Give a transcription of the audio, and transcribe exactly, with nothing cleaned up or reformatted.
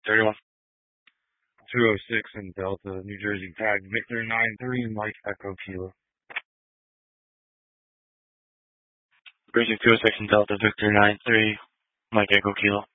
thirty-one. two oh six in Delta, New Jersey, tag Victor nine three, Mike Echo Kilo. Bridging two oh six in Delta, Victor nine three, Mike Echo Kilo.